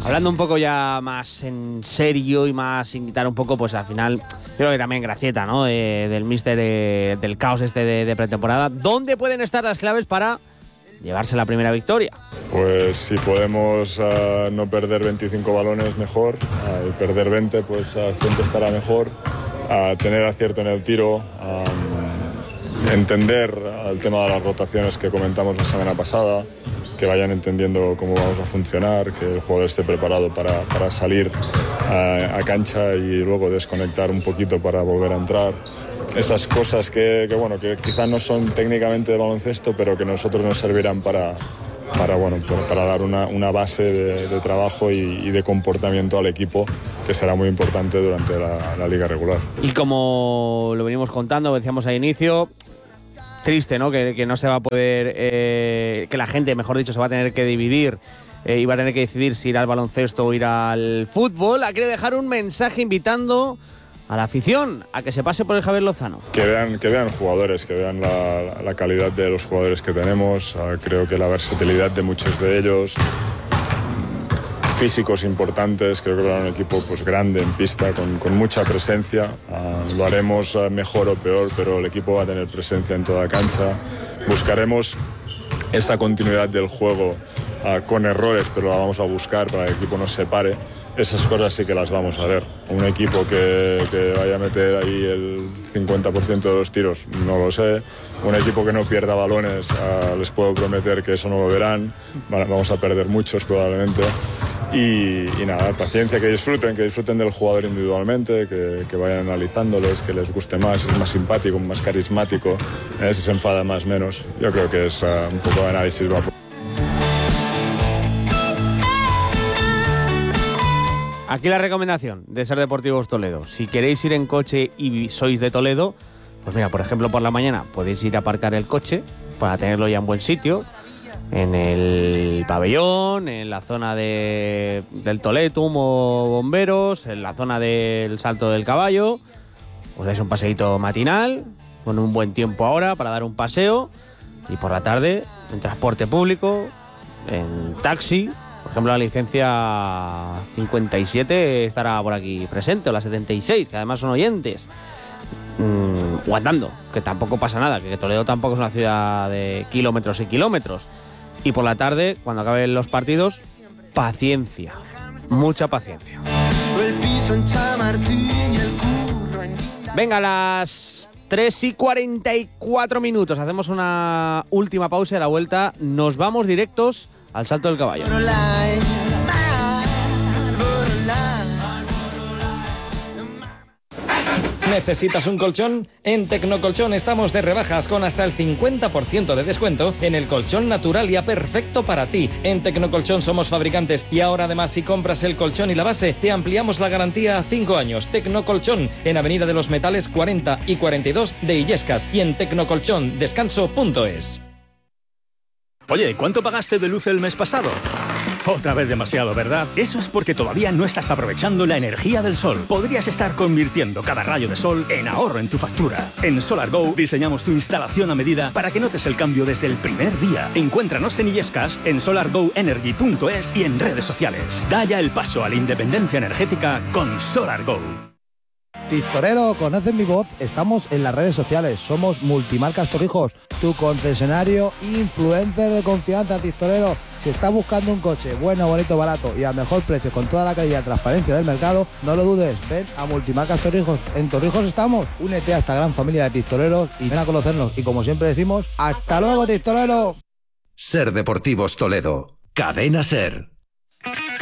Hablando un poco ya más en serio y más sin quitar un poco, pues al final, creo que también gracieta, ¿no? Del míster del caos de pretemporada. ¿Dónde pueden estar las claves para llevarse la primera victoria? Pues si podemos no perder 25 balones, mejor. Y perder 20, pues siempre estará mejor. Tener acierto en el tiro. Entender el tema de las rotaciones que comentamos la semana pasada, que vayan entendiendo cómo vamos a funcionar, que el jugador esté preparado para salir a cancha y luego desconectar un poquito para volver a entrar. Esas cosas que quizás no son técnicamente de baloncesto, pero que nosotros nos servirán para dar una base de trabajo y de comportamiento al equipo, que será muy importante durante la liga regular. Y como lo venimos contando, decíamos al inicio, triste, ¿no? Que no se va a poder, que la gente, mejor dicho, se va a tener que dividir y va a tener que decidir si ir al baloncesto o ir al fútbol. Ha querido dejar un mensaje invitando a la afición a que se pase por el Javier Lozano. Que vean jugadores, que vean la calidad de los jugadores que tenemos. Creo que la versatilidad de muchos de ellos, físicos importantes. Creo que será un equipo pues grande en pista, con mucha presencia. Lo haremos mejor o peor, pero el equipo va a tener presencia en toda cancha. Buscaremos esa continuidad del juego con errores, pero la vamos a buscar para que el equipo nos separe. Esas cosas sí que las vamos a ver. Un equipo que vaya a meter ahí el 50% de los tiros, no lo sé. Un equipo que no pierda balones, les puedo prometer que eso no lo verán. Vamos a perder muchos probablemente. Y nada, paciencia, que disfruten del jugador individualmente, que vayan analizándoles, que les guste más, es más simpático, más carismático, si se enfada más, menos. Yo creo que es un poco de análisis. Aquí la recomendación de Ser Deportivos Toledo. Si queréis ir en coche y sois de Toledo, pues mira, por ejemplo, por la mañana podéis ir a aparcar el coche para tenerlo ya en buen sitio, en el pabellón, en la zona del Toletum o Bomberos, en la zona del Salto del Caballo. Os dais un paseíto matinal, con un buen tiempo ahora para dar un paseo, y por la tarde en transporte público, en taxi. Por ejemplo, la licencia 57 estará por aquí presente, o la 76, que además son oyentes. O andando, que tampoco pasa nada, que Toledo tampoco es una ciudad de kilómetros y kilómetros. Y por la tarde, cuando acaben los partidos, paciencia, mucha paciencia. Venga, a las 3:44 minutos, hacemos una última pausa y a la vuelta nos vamos directos al Salto del Caballo. ¿Necesitas un colchón? En Tecnocolchón estamos de rebajas con hasta el 50% de descuento en el colchón natural y a perfecto para ti. En Tecnocolchón somos fabricantes y ahora además si compras el colchón y la base te ampliamos la garantía a 5 años. Tecnocolchón en Avenida de los Metales 40 y 42 de Illescas y en tecnocolchondescanso.es. Oye, ¿cuánto pagaste de luz el mes pasado? Otra vez demasiado, ¿verdad? Eso es porque todavía no estás aprovechando la energía del sol. Podrías estar convirtiendo cada rayo de sol en ahorro en tu factura. En SolarGo diseñamos tu instalación a medida para que notes el cambio desde el primer día. Encuéntranos en Illescas, en solargoenergy.es y en redes sociales. Da ya el paso a la independencia energética con SolarGo. Tistorero, ¿conoces mi voz? Estamos en las redes sociales, somos Multimarcas Torrijos, tu concesionario influencer de confianza. Tistorero, si estás buscando un coche bueno, bonito, barato y al mejor precio con toda la calidad y transparencia del mercado, no lo dudes, ven a Multimarcas Torrijos. En Torrijos estamos, únete a esta gran familia de tistoreros y ven a conocernos. Y como siempre decimos, ¡hasta luego, Tistorero! Ser Deportivos Toledo, Cadena Ser.